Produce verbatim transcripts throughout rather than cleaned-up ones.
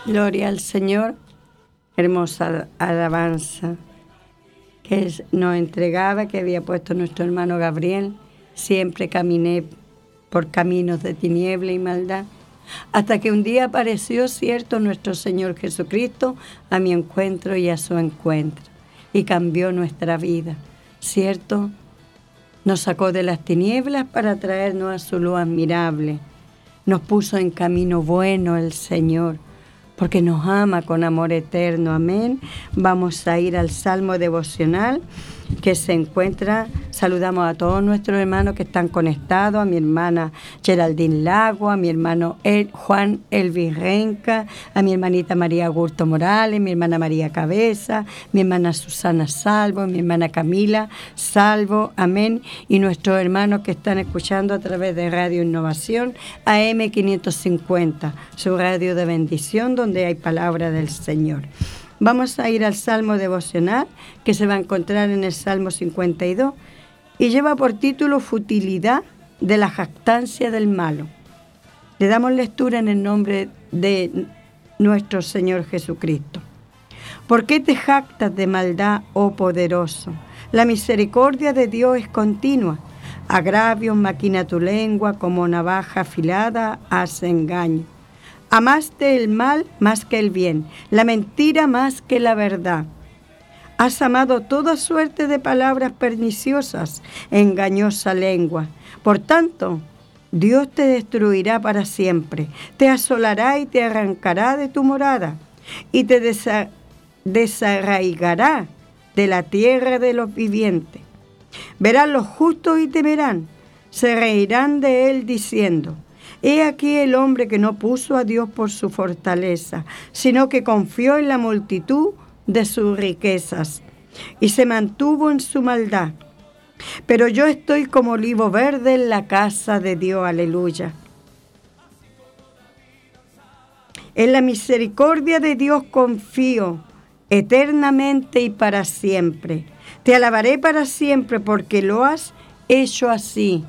Gloria al Señor, hermosa alabanza que nos entregaba, que había puesto nuestro hermano Gabriel. Siempre caminé por caminos de tiniebla y maldad, hasta que un día apareció, cierto, nuestro Señor Jesucristo a mi encuentro y a su encuentro, y cambió nuestra vida, cierto. Nos sacó de las tinieblas para traernos a su luz admirable. Nos puso en camino bueno el Señor, porque nos ama con amor eterno. Amén. Vamos a ir al Salmo devocional que se encuentra. Saludamos a todos nuestros hermanos que están conectados, a mi hermana Geraldine Lago, a mi hermano El, Juan Elvis Renca, a mi hermanita María Augusto Morales, mi hermana María Cabeza, mi hermana Susana Salvo, mi hermana Camila Salvo, amén, y nuestros hermanos que están escuchando a través de Radio Innovación A M quinientos cincuenta, su radio de bendición donde hay palabra del Señor. Vamos a ir al Salmo devocional que se va a encontrar en el Salmo cincuenta y dos y lleva por título Futilidad de la jactancia del malo. Le damos lectura en el nombre de nuestro Señor Jesucristo. ¿Por qué te jactas de maldad, oh poderoso? La misericordia de Dios es continua. Agravios maquina tu lengua, como navaja afilada hace engaño. Amaste el mal más que el bien, la mentira más que la verdad. Has amado toda suerte de palabras perniciosas, engañosa lengua. Por tanto, Dios te destruirá para siempre, te asolará y te arrancará de tu morada, y te desa- desarraigará de la tierra de los vivientes. Verán los justos y temerán, se reirán de él diciendo: he aquí el hombre que no puso a Dios por su fortaleza, sino que confió en la multitud de sus riquezas y se mantuvo en su maldad. Pero yo estoy como olivo verde en la casa de Dios, aleluya. En la misericordia de Dios confío eternamente y para siempre. Te alabaré para siempre porque lo has hecho así.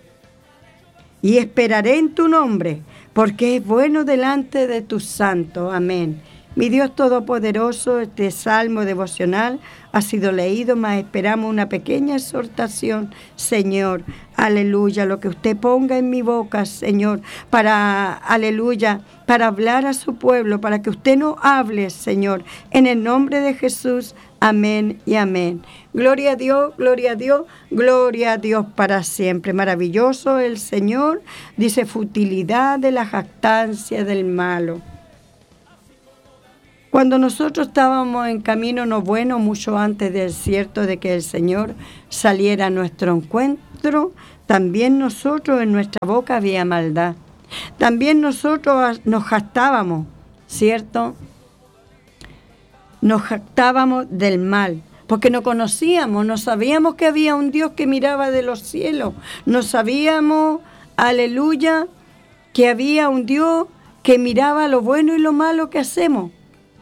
Y esperaré en tu nombre, porque es bueno delante de tus santos. Amén. Mi Dios Todopoderoso, este salmo devocional ha sido leído, mas esperamos una pequeña exhortación, Señor. Aleluya, lo que usted ponga en mi boca, Señor, para, aleluya, para hablar a su pueblo, para que usted nos hable, Señor, en el nombre de Jesús. Amén y amén. Gloria a Dios, gloria a Dios, gloria a Dios para siempre. Maravilloso el Señor, dice futilidad de la jactancia del malo. Cuando nosotros estábamos en camino no bueno, mucho antes del cierto de que el Señor saliera a nuestro encuentro, también nosotros en nuestra boca había maldad. También nosotros nos jactábamos, ¿cierto? Nos jactábamos del mal, porque no conocíamos, no sabíamos que había un Dios que miraba de los cielos, no sabíamos, aleluya, que había un Dios que miraba lo bueno y lo malo que hacemos.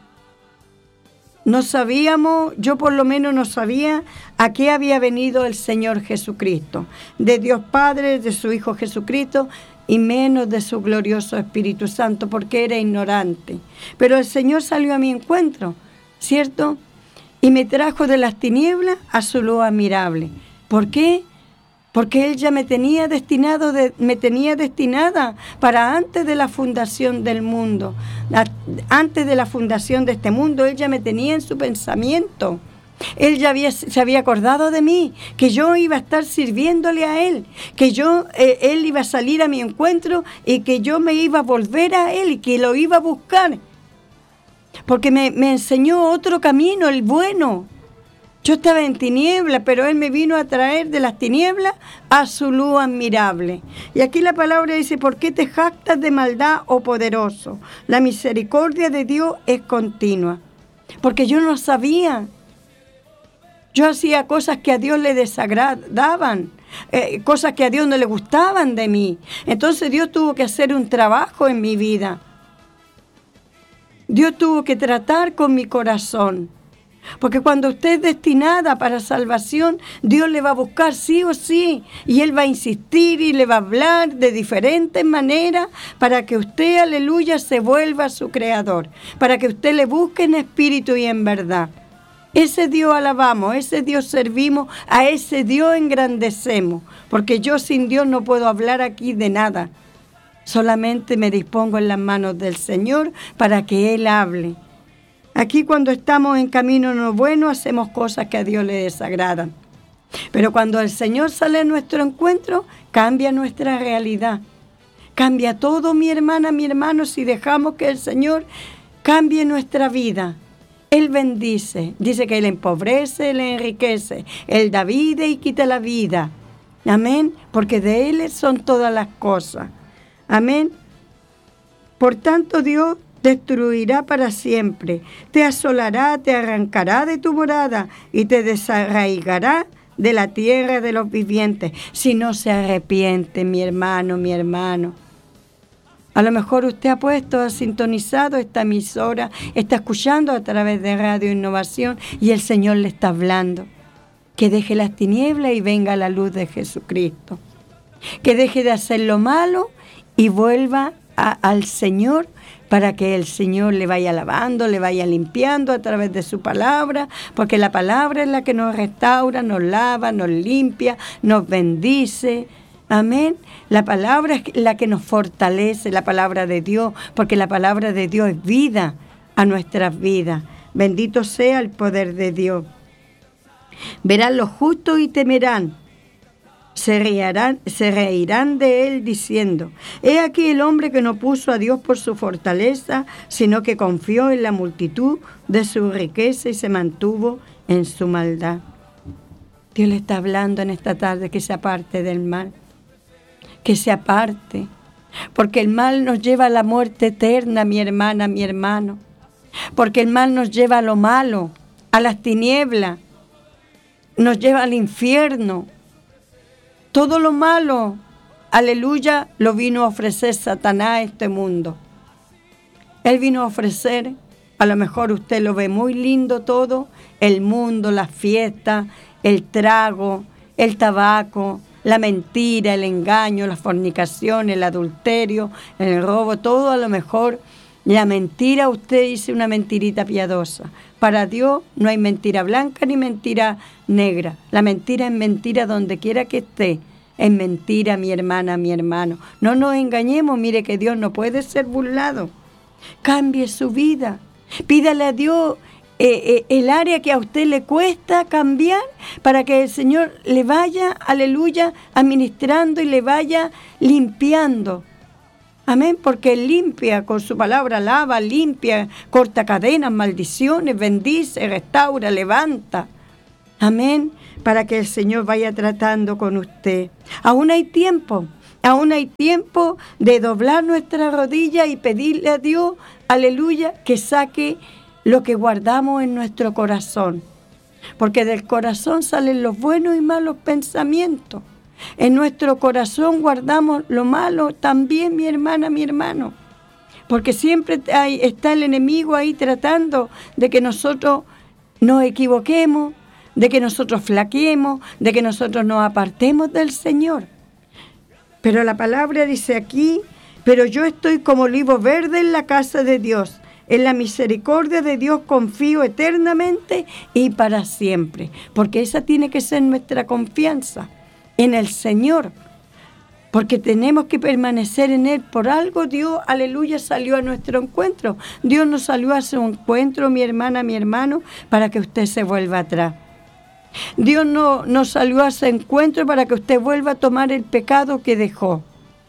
No sabíamos, yo por lo menos no sabía a qué había venido el Señor Jesucristo, de Dios Padre, de su Hijo Jesucristo, y menos de su glorioso Espíritu Santo, porque era ignorante. Pero el Señor salió a mi encuentro, ¿cierto? Y me trajo de las tinieblas a su luz admirable. ¿Por qué? Porque Él ya me tenía destinado, de, me tenía destinada para antes de la fundación del mundo. Antes de la fundación de este mundo, Él ya me tenía en su pensamiento. Él ya había, se había acordado de mí, que yo iba a estar sirviéndole a Él, que yo, eh, Él iba a salir a mi encuentro y que yo me iba a volver a Él y que lo iba a buscar. Porque me, me enseñó otro camino, el bueno. Yo estaba en tinieblas, pero Él me vino a traer de las tinieblas a su luz admirable. Y aquí la palabra dice: ¿por qué te jactas de maldad, oh poderoso? La misericordia de Dios es continua. Porque yo no sabía. Yo hacía cosas que a Dios le desagradaban, eh, cosas que a Dios no le gustaban de mí. Entonces Dios tuvo que hacer un trabajo en mi vida. Dios tuvo que tratar con mi corazón. Porque cuando usted es destinada para salvación, Dios le va a buscar sí o sí. Y Él va a insistir y le va a hablar de diferentes maneras para que usted, aleluya, se vuelva a su Creador. Para que usted le busque en espíritu y en verdad. Ese Dios alabamos, ese Dios servimos, a ese Dios engrandecemos. Porque yo sin Dios no puedo hablar aquí de nada. Solamente me dispongo en las manos del Señor para que Él hable. Aquí cuando estamos en camino no bueno hacemos cosas que a Dios le desagradan. Pero cuando el Señor sale a nuestro encuentro, cambia nuestra realidad. Cambia todo, mi hermana, mi hermano, si dejamos que el Señor cambie nuestra vida. Él bendice, dice que Él empobrece, Él enriquece, Él da vida y quita la vida. Amén, porque de Él son todas las cosas. Amén. Por tanto, Dios destruirá para siempre, te asolará, te arrancará de tu morada y te desarraigará de la tierra de los vivientes. Si no se arrepiente, mi hermano, mi hermano. A lo mejor usted ha puesto, ha sintonizado esta emisora, está escuchando a través de Radio Innovación y el Señor le está hablando. Que deje las tinieblas y venga la luz de Jesucristo. Que deje de hacer lo malo y vuelva a, al Señor, para que el Señor le vaya lavando, le vaya limpiando a través de su palabra, porque la palabra es la que nos restaura, nos lava, nos limpia, nos bendice. Amén. La palabra es la que nos fortalece, la palabra de Dios, porque la palabra de Dios es vida a nuestras vidas. Bendito sea el poder de Dios. Verán los justos y temerán. Se reirán, se reirán de él diciendo: he aquí el hombre que no puso a Dios por su fortaleza, sino que confió en la multitud de su riqueza y se mantuvo en su maldad. Dios le está hablando en esta tarde que se aparte del mal, que se aparte, porque el mal nos lleva a la muerte eterna, mi hermana, mi hermano, porque el mal nos lleva a lo malo, a las tinieblas, nos lleva al infierno. Todo lo malo, aleluya, lo vino a ofrecer Satanás a este mundo. Él vino a ofrecer, a lo mejor usted lo ve muy lindo todo, el mundo, las fiestas, el trago, el tabaco, la mentira, el engaño, la fornicación, el adulterio, el robo, todo a lo mejor. La mentira, usted dice una mentirita piadosa. Para Dios no hay mentira blanca ni mentira negra. La mentira es mentira donde quiera que esté. Es mentira, mi hermana, mi hermano. No nos engañemos, mire que Dios no puede ser burlado. Cambie su vida. Pídale a Dios eh, eh, el área que a usted le cuesta cambiar para que el Señor le vaya, aleluya, administrando y le vaya limpiando. Amén, porque Él limpia con su palabra, lava, limpia, corta cadenas, maldiciones, bendice, restaura, levanta. Amén, para que el Señor vaya tratando con usted. Aún hay tiempo, aún hay tiempo de doblar nuestra rodilla y pedirle a Dios, aleluya, que saque lo que guardamos en nuestro corazón. Porque del corazón salen los buenos y malos pensamientos. En nuestro corazón guardamos lo malo también, mi hermana, mi hermano. Porque siempre hay, está el enemigo ahí tratando de que nosotros nos equivoquemos, de que nosotros flaqueemos, de que nosotros nos apartemos del Señor. Pero la palabra dice aquí: pero yo estoy como olivo verde en la casa de Dios. En la misericordia de Dios confío eternamente y para siempre. Porque esa tiene que ser nuestra confianza en el Señor, porque tenemos que permanecer en Él. Por algo Dios, aleluya, salió a nuestro encuentro. Dios nos salió a su encuentro, mi hermana, mi hermano, para que usted se vuelva atrás. Dios no nos salió a ese encuentro para que usted vuelva a tomar el pecado que dejó.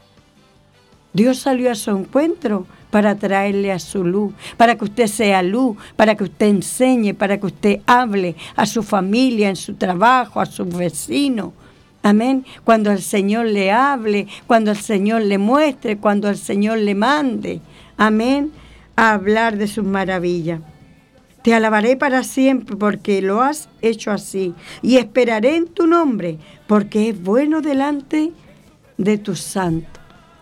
Dios salió a su encuentro para traerle a su luz, para que usted sea luz, para que usted enseñe, para que usted hable a su familia, en su trabajo, a sus vecinos. Amén. Cuando el Señor le hable, cuando el Señor le muestre, cuando el Señor le mande. Amén. A hablar de sus maravillas. Te alabaré para siempre porque lo has hecho así. Y esperaré en tu nombre porque es bueno delante de tus santos.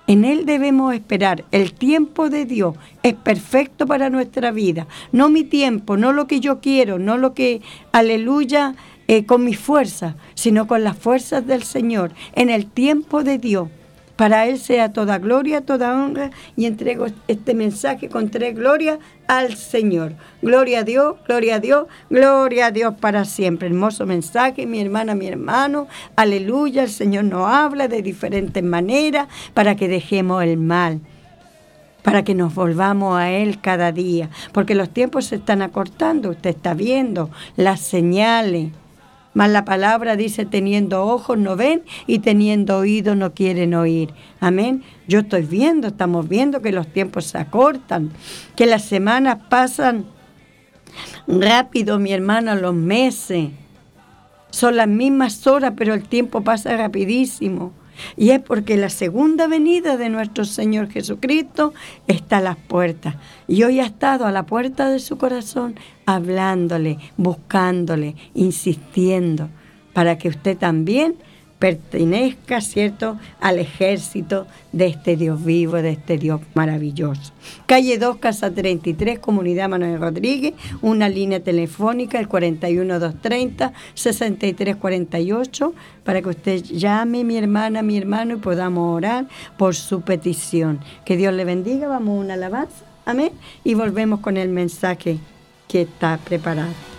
En Él debemos esperar. El tiempo de Dios es perfecto para nuestra vida. No mi tiempo, no lo que yo quiero, no lo que, aleluya, eh, con mis fuerzas, sino con las fuerzas del Señor. En el tiempo de Dios. Para Él sea toda gloria, toda honra, y entrego este mensaje con tres glorias al Señor. Gloria a Dios, gloria a Dios, gloria a Dios para siempre. Hermoso mensaje, mi hermana, mi hermano. Aleluya, el Señor nos habla de diferentes maneras para que dejemos el mal, para que nos volvamos a Él cada día. Porque los tiempos se están acortando, usted está viendo las señales. Mas la palabra dice, teniendo ojos no ven y teniendo oídos no quieren oír. Amén. Yo estoy viendo, estamos viendo que los tiempos se acortan, que las semanas pasan rápido, mi hermana, los meses. Son las mismas horas, pero el tiempo pasa rapidísimo. Y es porque la segunda venida de nuestro Señor Jesucristo está a las puertas. Y hoy ha estado a la puerta de su corazón, hablándole, buscándole, insistiendo, para que usted también pertenezca, ¿cierto?, al ejército de este Dios vivo, de este Dios maravilloso. Calle dos, Casa treinta y tres, Comunidad Manuel Rodríguez, una línea telefónica, el cuarenta y uno, doscientos treinta, sesenta y tres cuarenta y ocho, para que usted llame, mi hermana, mi hermano, y podamos orar por su petición. Que Dios le bendiga, vamos a una alabanza, amén, y volvemos con el mensaje que está preparado.